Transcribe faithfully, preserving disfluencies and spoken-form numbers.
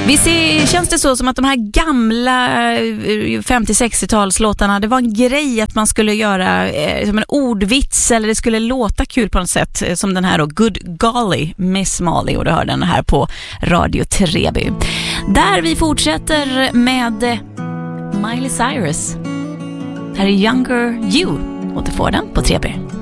Visst känns det så som att de här gamla femtio-sextiotalslåtarna, det var en grej att man skulle göra eh, som en ordvits eller det skulle låta kul på något sätt, eh, som den här då, Good Golly, Miss Molly, och du hör den här på Radio Treby. Där vi fortsätter med eh, Miley Cyrus. Här är Younger You och du får den på Treby.